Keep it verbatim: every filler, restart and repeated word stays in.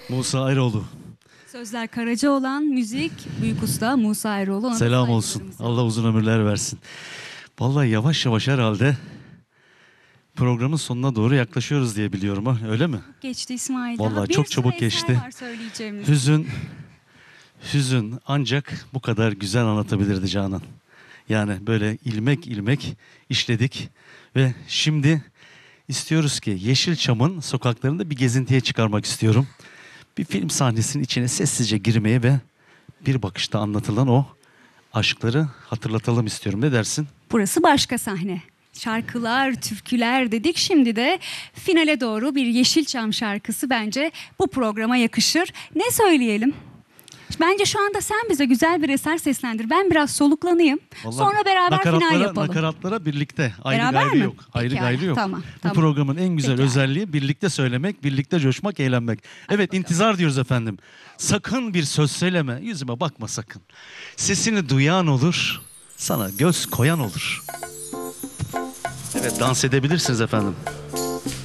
Musa Eroğlu. Sözler Karacaoğlan, müzik büyük usta Musa Eroğlu. Ona Selam olsun. Allah uzun ömürler versin. Vallahi yavaş yavaş herhalde programın sonuna doğru yaklaşıyoruz diye biliyorum, ha öyle mi? Geçti İsmail. Vallahi Daha çok bir çabuk sürü geçti. eser var söyleyeceğimiz. Hüzün, hüzün ancak bu kadar güzel anlatabilirdi Canan. Yani böyle ilmek ilmek işledik ve şimdi istiyoruz ki Yeşilçam'ın sokaklarında bir gezintiye çıkarmak istiyorum. Bir film sahnesinin içine sessizce girmeye ve bir bakışta anlatılan o aşkları hatırlatalım istiyorum. Ne dersin? Burası başka sahne. Şarkılar, türküler dedik. Şimdi de finale doğru bir Yeşilçam şarkısı bence bu programa yakışır. Ne söyleyelim? Bence şu anda sen bize güzel bir eser seslendir. Ben biraz soluklanayım. Vallahi Sonra beraber final yapalım. Nakaratlara birlikte. Ayrı Beraber gayrı mi? yok. Ayrı Pekala, gayrı yok. tamam, Bu tamam. programın en güzel Pekala. özelliği birlikte söylemek, birlikte coşmak, eğlenmek. Evet, intizar diyoruz efendim. Sakın bir söz söyleme, yüzüme bakma sakın. Sesini duyan olur, sana göz koyan olur. Evet, dans edebilirsiniz efendim.